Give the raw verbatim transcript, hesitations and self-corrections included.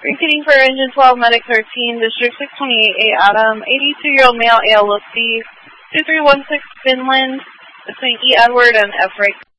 Repeating for engine twelve, medic thirteen, district six twenty-eight A Adam, eighty-two-year-old male, A L O C, two three one six Finland, between E Edward and F Ray.